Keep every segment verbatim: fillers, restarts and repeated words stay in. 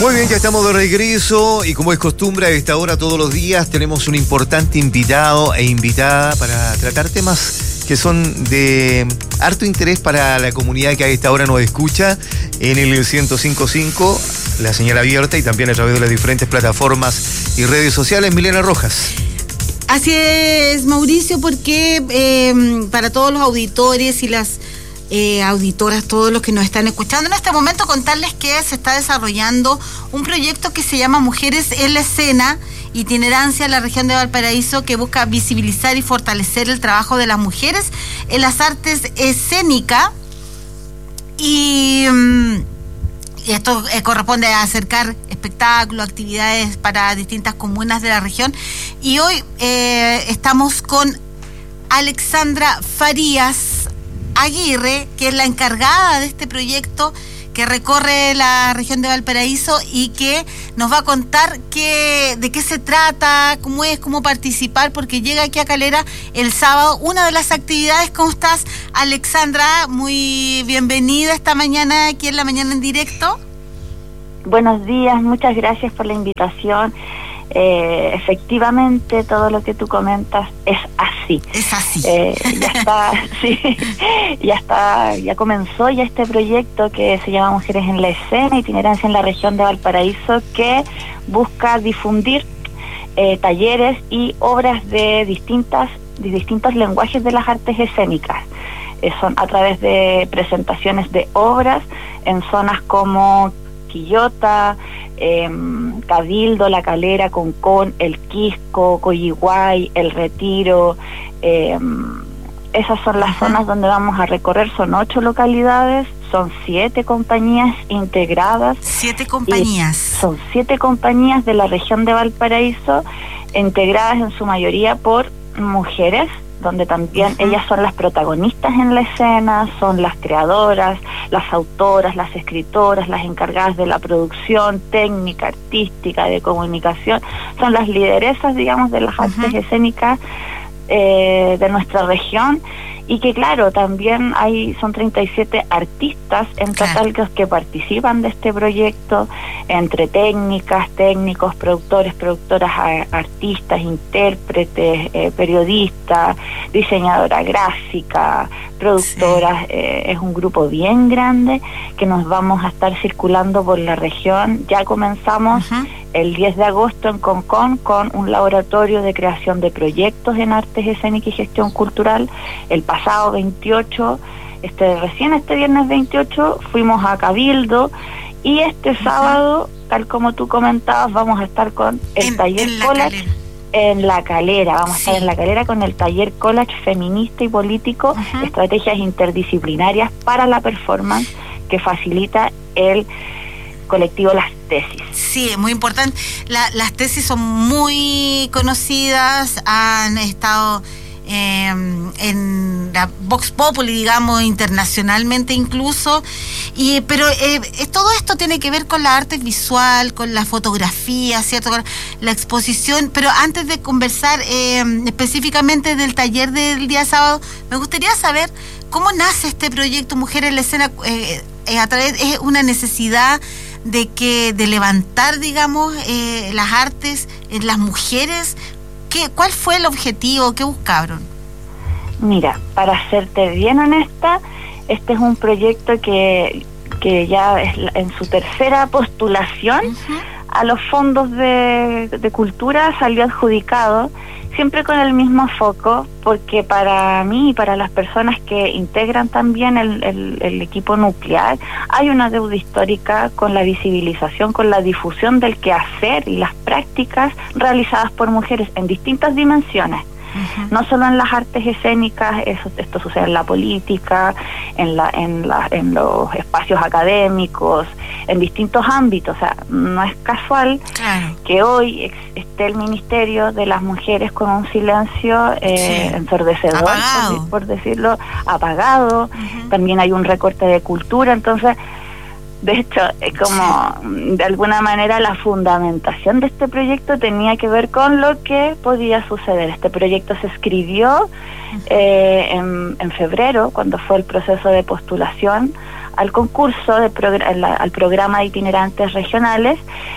Muy bien, ya estamos de regreso y como es costumbre a esta hora todos los días tenemos un importante invitado e invitada para tratar temas que son de harto interés para la comunidad que a esta hora nos escucha en el ciento cinco punto cinco, la señal abierta y también a través de las diferentes plataformas y redes sociales. Milena Rojas. Así es, Mauricio, porque eh, para todos los auditores y las Eh, auditoras, todos los que nos están escuchando en este momento, contarles que se está desarrollando un proyecto que se llama Mujeres en la Escena, itinerancia en la región de Valparaíso, que busca visibilizar y fortalecer el trabajo de las mujeres en las artes escénicas y, y esto eh, corresponde a acercar espectáculos, actividades para distintas comunas de la región. Y hoy eh, estamos con Alexandra Farías Aguirre, que es la encargada de este proyecto que recorre la región de Valparaíso y que nos va a contar qué, de qué se trata, cómo es, cómo participar, porque llega aquí a Calera el sábado una de las actividades. ¿Cómo estás, Alexandra? Muy bienvenida esta mañana aquí en La Mañana en Directo. Buenos días, muchas gracias por la invitación. Eh, efectivamente, todo lo que tú comentas es así. Es así. Eh, ya está, sí, ya está, ya comenzó ya este proyecto que se llama Mujeres en la Escena, itinerancia en la región de Valparaíso, que busca difundir eh, talleres y obras de distintas, de distintos lenguajes de las artes escénicas. Eh, son a través de presentaciones de obras en zonas como Quillota, eh, Cabildo, La Calera, Concón, El Quisco, Coyihuay, El Retiro. Eh, esas son las Ajá. zonas donde vamos a recorrer. Son ocho localidades, son siete compañías integradas. Siete compañías. Son siete compañías de la región de Valparaíso, integradas en su mayoría por mujeres, donde también uh-huh. ellas son las protagonistas en la escena, son las creadoras, las autoras, las escritoras, las encargadas de la producción técnica, artística, de comunicación, son las lideresas, digamos, de las uh-huh. artes escénicas eh, de nuestra región. Y que claro, también hay son treinta y siete artistas en total claro. que, que participan de este proyecto, entre técnicas, técnicos, productores, productoras, artistas, intérpretes, eh, periodistas, diseñadora gráfica, productoras. Sí. Eh, es un grupo bien grande que nos vamos a estar circulando por la región. Ya comenzamos uh-huh. el diez de agosto en Concón con un laboratorio de creación de proyectos en artes escénicas y gestión cultural. El pasado veintiocho, este recién este viernes veintiocho, fuimos a Cabildo y este uh-huh. sábado, tal como tú comentabas, vamos a estar con el en, taller en Collage en La Calera. Vamos sí. a estar en La Calera con el taller Collage feminista y político, uh-huh. estrategias interdisciplinarias para la performance, que facilita el colectivo Las Tesis. Sí, muy importante. La, las tesis son muy conocidas, han estado eh, en la Vox Populi, digamos, internacionalmente incluso, y pero eh, todo esto tiene que ver con la arte visual, con la fotografía, ¿cierto? Con la exposición. Pero antes de conversar eh, específicamente del taller del día sábado, me gustaría saber cómo nace este proyecto Mujeres en la Escena. Eh, eh, a través es una necesidad de que de levantar, digamos, eh, las artes en las mujeres. ¿Qué, ¿Cuál fue el objetivo? ¿Qué buscaron? Mira, para serte bien honesta, este es un proyecto que, que ya es en su tercera postulación uh-huh. a los fondos de, de cultura salió adjudicado, siempre con el mismo foco, porque para mí y para las personas que integran también el, el, el equipo nuclear, hay una deuda histórica con la visibilización, con la difusión del quehacer y las prácticas realizadas por mujeres en distintas dimensiones. Uh-huh. No solo en las artes escénicas, eso, esto sucede en la política, en, la, en, la, en los espacios académicos, en distintos ámbitos. O sea, no es casual claro. que hoy ex, esté el Ministerio de las Mujeres con un silencio eh, sí. ensordecedor, por, por decirlo, apagado. Uh-huh. También hay un recorte de cultura, entonces... De hecho, es como sí. de alguna manera la fundamentación de este proyecto tenía que ver con lo que podía suceder. Este proyecto se escribió uh-huh. eh, en, en febrero, cuando fue el proceso de postulación al concurso, de progr- al programa de itinerantes regionales.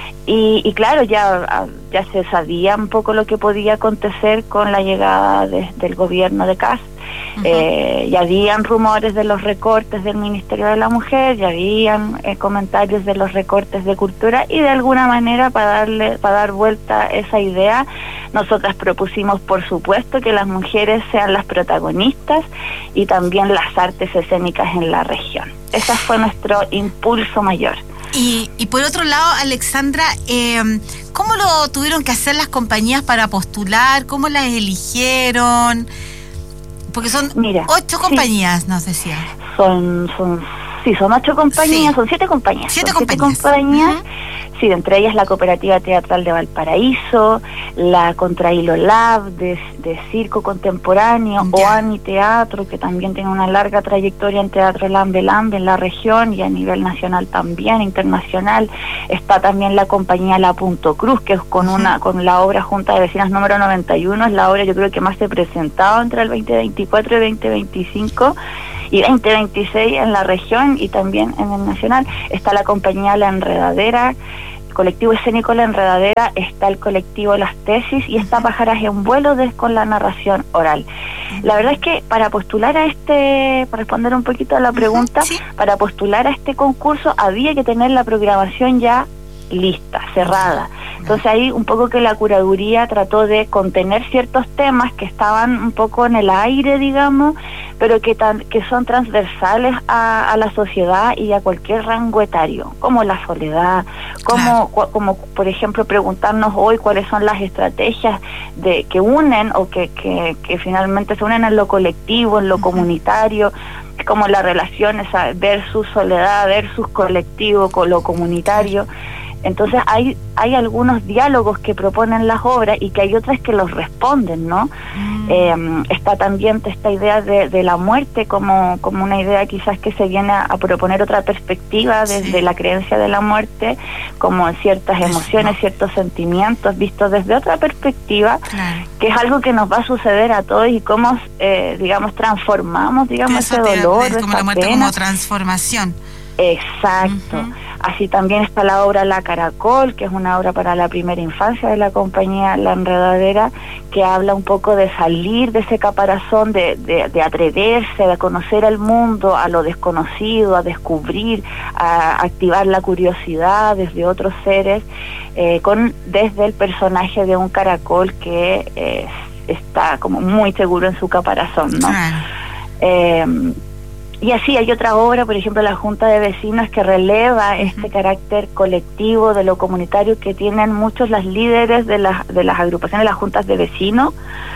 Y, y claro, ya, ya se sabía un poco lo que podía acontecer con la llegada de, del gobierno de Kast. Uh-huh. Eh, ya habían rumores de los recortes del Ministerio de la Mujer, ya habían eh, comentarios de los recortes de cultura, y de alguna manera, para darle para dar vuelta a esa idea, nosotras propusimos, por supuesto, que las mujeres sean las protagonistas y también las artes escénicas en la región. Ese fue nuestro impulso mayor. Y, y por otro lado, Alexandra, eh, ¿cómo lo tuvieron que hacer las compañías para postular? ¿Cómo las eligieron? Porque son Mira, ocho compañías, sí. nos decía. Son, son, sí, son ocho compañías, sí. son siete compañías. Siete son compañías. Siete compañías. Uh-huh. Sí, entre ellas la Cooperativa Teatral de Valparaíso, la Contrahilo Lab de, de Circo Contemporáneo, yeah. OANI Teatro, que también tiene una larga trayectoria en Teatro Lambe Lambe en la región y a nivel nacional también, internacional. Está también la compañía La Punto Cruz, que es con una con la obra Junta de Vecinas número noventa y uno, es la obra yo creo que más se ha presentado entre el veinte veinticuatro y veinte veinticinco. Y veinte veintiséis en la región y también en el nacional. Está la compañía La Enredadera, colectivo escénico La Enredadera, está el colectivo Las Tesis y está Pájaras en Vuelo de, con la narración oral. La verdad es que para postular a este, para responder un poquito a la pregunta, ¿sí? para postular a este concurso había que tener la programación ya lista, cerrada. Entonces ahí un poco que la curaduría trató de contener ciertos temas que estaban un poco en el aire, digamos, pero que tan, que son transversales a, a la sociedad y a cualquier rango etario, como la soledad, como, claro. como por ejemplo preguntarnos hoy cuáles son las estrategias de que unen o que, que, que finalmente se unen en lo colectivo, en lo comunitario, como la relación esa versus soledad, versus colectivo, con lo comunitario. Entonces hay hay algunos diálogos que proponen las obras y que hay otras que los responden, ¿no? Mm. Eh, está también esta idea de, de la muerte como, como una idea quizás que se viene a, a proponer otra perspectiva desde sí. la creencia de la muerte, como ciertas emociones, no. ciertos sentimientos vistos desde otra perspectiva, claro. que es algo que nos va a suceder a todos y cómo, eh, digamos, transformamos, digamos, ese dolor, es como esa la muerte pena. Como transformación. Exacto. Uh-huh. Así también está la obra La Caracol, que es una obra para la primera infancia de la compañía La Enredadera, que habla un poco de salir de ese caparazón, de, de, de atreverse, de conocer el mundo, a lo desconocido, a descubrir, a activar la curiosidad desde otros seres, eh, con desde el personaje de un caracol que eh, está como muy seguro en su caparazón, ¿no? Uh-huh. Eh, Y así hay otra obra, por ejemplo, la Junta de Vecinos, que releva uh-huh. este carácter colectivo de lo comunitario que tienen muchos las líderes de las de las agrupaciones, las juntas de vecinos,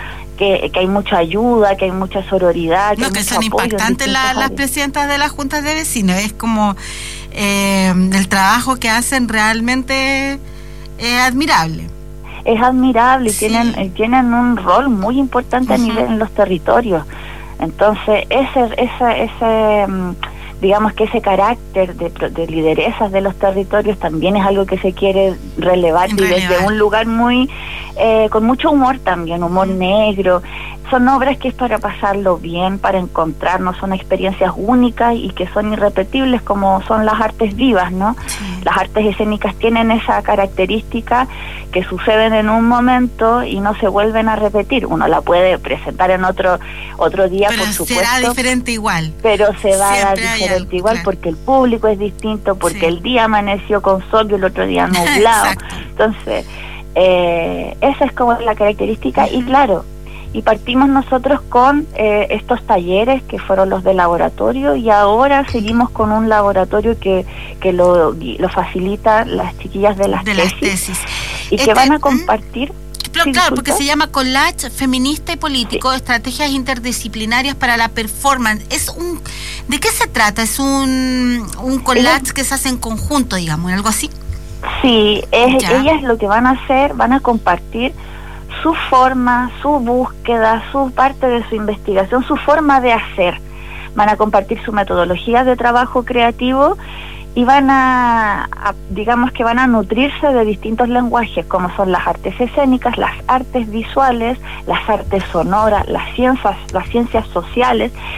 que, que hay mucha ayuda, que hay mucha sororidad. Que, no, que son impactantes la, las presidentas de las juntas de vecinos. Es como eh, el trabajo que hacen realmente es admirable. Es admirable y sí. tienen, tienen un rol muy importante uh-huh. a nivel en los territorios. Entonces, ese, ese, ese, digamos que ese carácter de, de lideresas de los territorios también es algo que se quiere relevar y desde un lugar muy, eh, con mucho humor también, humor negro. Son obras que es para pasarlo bien, para encontrarnos, son experiencias únicas y que son irrepetibles como son las artes vivas, ¿no? Sí. Las artes escénicas tienen esa característica que suceden en un momento y no se vuelven a repetir. Uno la puede presentar en otro otro día, pero por supuesto. Será diferente igual. Pero se va Siempre a dar diferente algo, igual, claro. porque el público es distinto, porque sí. el día amaneció con sol y el otro día nublado. Entonces, eh, esa es como la característica. Uh-huh. Y claro, y partimos nosotros con eh, estos talleres que fueron los de laboratorio y ahora seguimos con un laboratorio que, que lo, lo facilita las chiquillas de las, de tesis, las tesis y este, que van a compartir. Pero ¿sí, claro, disculpa? porque se llama Collage Feminista y Político, sí. Estrategias Interdisciplinarias para la Performance. Es un, ¿de qué se trata? ¿Es un, un collage es, que se hace en conjunto, digamos, algo así? Sí, es, ellas lo que van a hacer, van a compartir su forma, su búsqueda, su parte de su investigación, su forma de hacer. Van a compartir su metodología de trabajo creativo y van a, a, digamos que van a nutrirse de distintos lenguajes, como son las artes escénicas, las artes visuales, las artes sonoras, las ciencias, las ciencias sociales,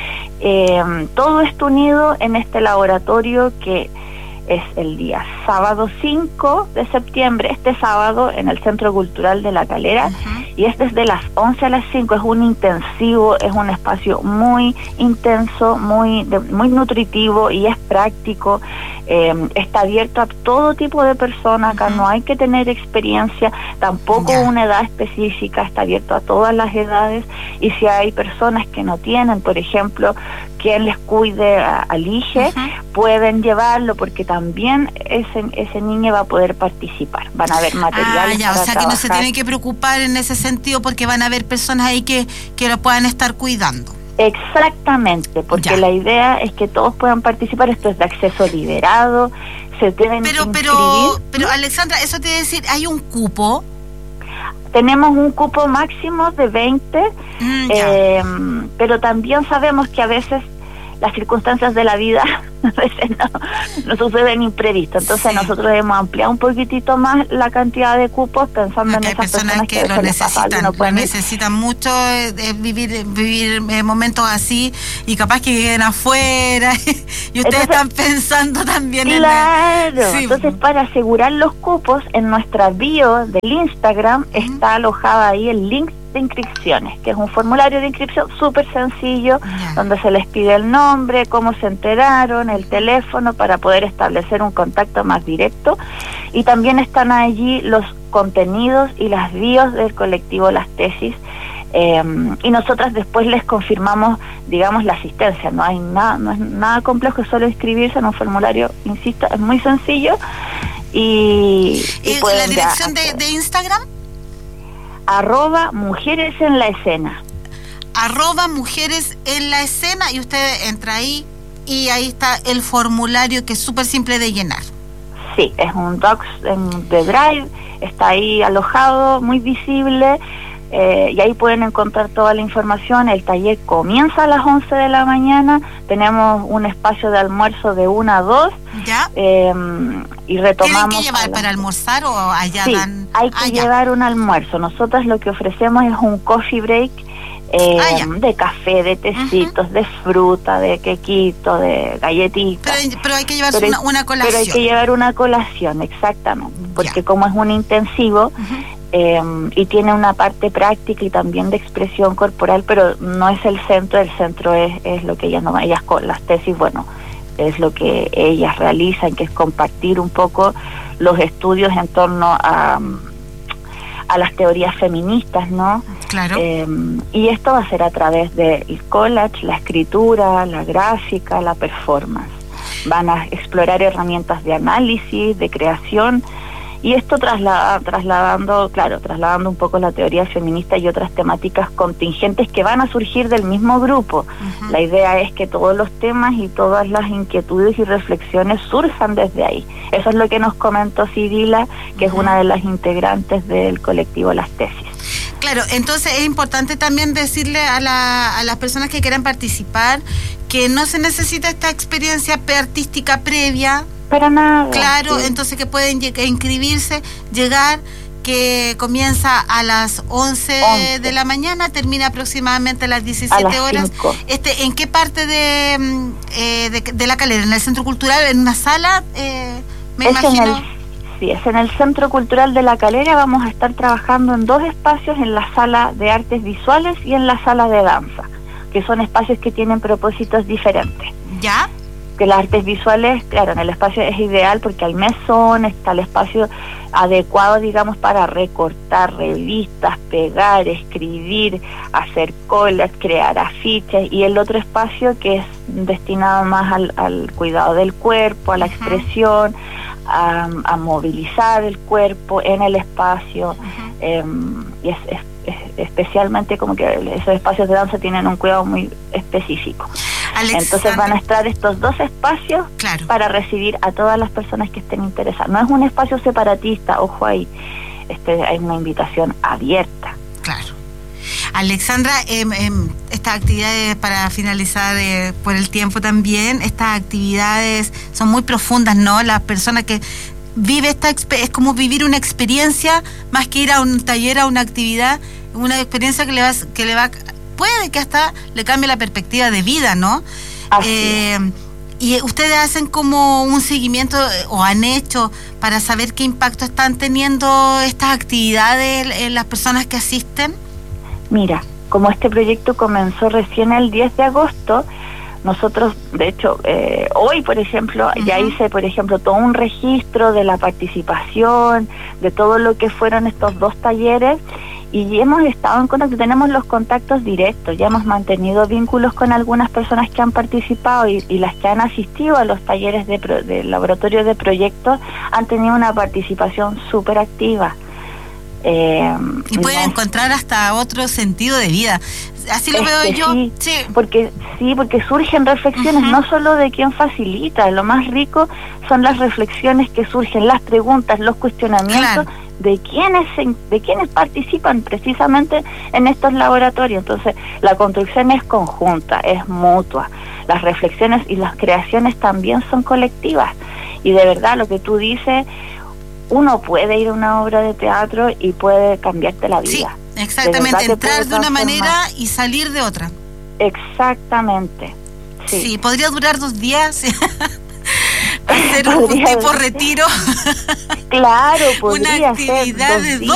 Eh, todo esto unido en este laboratorio que es el día sábado cinco de septiembre, este sábado en el Centro Cultural de La Calera, uh-huh. y es desde las once a las cinco, es un intensivo, es un espacio muy intenso, muy, de, muy nutritivo y es práctico, eh, está abierto a todo tipo de personas, acá uh-huh. no hay que tener experiencia, tampoco yeah. una edad específica, está abierto a todas las edades, y si hay personas que no tienen, por ejemplo, quien les cuide a, al hijo, uh-huh. pueden llevarlo porque también ese ese niño va a poder participar. Van a haber materiales. Ah, ya, para o sea trabajar. Que no se tienen que preocupar en ese sentido porque van a haber personas ahí que, que lo puedan estar cuidando. Exactamente, porque ya. la idea es que todos puedan participar. Esto es de acceso liberado, se deben pero, inscribir. Pero, pero Alexandra, eso te debe decir, ¿hay un cupo? Tenemos un cupo máximo de veinte, mm, eh, pero también sabemos que a veces las circunstancias de la vida a veces no, no suceden imprevistos, entonces sí. nosotros hemos ampliado un poquitito más la cantidad de cupos pensando Porque en esas personas, personas que, que lo necesitan, no lo necesitan mucho, eh, vivir vivir eh, momentos así y capaz que lleguen afuera y ustedes entonces, están pensando también claro, en el... sí. Entonces para asegurar los cupos en nuestra bio del Instagram uh-huh. está alojada ahí el link de inscripciones, que es un formulario de inscripción súper sencillo, yeah. donde se les pide el nombre, cómo se enteraron, el teléfono, para poder establecer un contacto más directo, y también están allí los contenidos y las bios del colectivo Las Tesis, eh, y nosotras después les confirmamos, digamos, la asistencia. No hay nada, no es nada complejo, es solo inscribirse en un formulario, insisto, es muy sencillo, y, y, ¿Y la dirección de, de Instagram? Arroba Mujeres en la Escena. Arroba Mujeres en la Escena, y usted entra ahí y ahí está el formulario, que es súper simple de llenar. Sí, es un docs en, de Drive, está ahí alojado, muy visible, eh, y ahí pueden encontrar toda la información. El taller comienza a las once de la mañana, tenemos un espacio de almuerzo de una a dos. ¿Ya? Eh, y retomamos. ¿Tienen que llevar para almorzar o allá sí, dan? hay que allá. llevar un almuerzo. Nosotros lo que ofrecemos es un coffee break eh, ah, de café, de tecitos, uh-huh. de fruta, de quequito, de galletitas. Pero, pero hay que llevar una, una colación. Pero hay que llevar una colación, exactamente, porque ya. como es un intensivo, uh-huh. eh, y tiene una parte práctica y también de expresión corporal, pero no es el centro, el centro es, es lo que ellas no, ellas con las tesis, bueno, es lo que ellas realizan, que es compartir un poco los estudios en torno a, a las teorías feministas, ¿no? Claro. Eh, y esto va a ser a través del collage, la escritura, la gráfica, la performance. Van a explorar herramientas de análisis, de creación, y esto traslada, trasladando, claro, trasladando un poco la teoría feminista y otras temáticas contingentes que van a surgir del mismo grupo. Uh-huh. La idea es que todos los temas y todas las inquietudes y reflexiones surjan desde ahí. Eso es lo que nos comentó Sibila, que uh-huh. es una de las integrantes del colectivo Las Tesis. Claro, entonces es importante también decirle a, la, a las personas que quieran participar que no se necesita esta experiencia artística previa. Para nada. Claro, sí. Entonces que pueden lleg- inscribirse, llegar, que comienza a las once de la mañana, termina aproximadamente a las diecisiete a las horas. cinco. Este, ¿en qué parte de, eh, de, de La Calera? ¿En el Centro Cultural? ¿En una sala? Eh, me es imagino. En el, sí, es en el Centro Cultural de La Calera. Vamos a estar trabajando en dos espacios, en la sala de artes visuales y en la sala de danza, que son espacios que tienen propósitos diferentes. ¿Ya? Que las artes visuales, claro, en el espacio es ideal porque hay mesón, está el espacio adecuado, digamos, para recortar revistas, pegar, escribir, hacer colas, crear afiches, y el otro espacio que es destinado más al, al cuidado del cuerpo, a la uh-huh. expresión, a, a movilizar el cuerpo en el espacio, uh-huh. eh, y es, es, es especialmente como que esos espacios de danza tienen un cuidado muy específico. Alexandra. Entonces van a estar estos dos espacios claro. para recibir a todas las personas que estén interesadas. No es un espacio separatista, ojo ahí, este, hay una invitación abierta. Claro. Alexandra, eh, eh, estas actividades, para finalizar eh, por el tiempo también, estas actividades son muy profundas, ¿no? Las personas que vive esta es como vivir una experiencia más que ir a un taller, a una actividad, una experiencia que le va que le va puede que hasta le cambie la perspectiva de vida, ¿no? Así eh, ¿Y ustedes hacen como un seguimiento o han hecho para saber qué impacto están teniendo estas actividades en las personas que asisten? Mira, como este proyecto comenzó recién el diez de agosto, nosotros, de hecho, eh, hoy, por ejemplo, uh-huh. ya hice, por ejemplo, todo un registro de la participación, de todo lo que fueron estos dos talleres, y hemos estado en contacto, tenemos los contactos directos, ya hemos mantenido vínculos con algunas personas que han participado y, y las que han asistido a los talleres de, pro, de laboratorio de proyectos han tenido una participación súper activa. Eh, y pueden no, encontrar hasta otro sentido de vida. Así lo veo yo. Sí, sí, porque sí, porque surgen reflexiones, uh-huh. no solo de quién facilita, lo más rico son las reflexiones que surgen, las preguntas, los cuestionamientos, claro. de quienes de quienes participan precisamente en estos laboratorios. Entonces, la construcción es conjunta, es mutua. Las reflexiones y las creaciones también son colectivas. Y de verdad, lo que tú dices, uno puede ir a una obra de teatro y puede cambiarte la vida. Sí, exactamente, de entrar de una manera y salir de otra. Exactamente. Sí, sí, podría durar dos días. Hacer un tipo retiro. Claro, podría una actividad ser de dos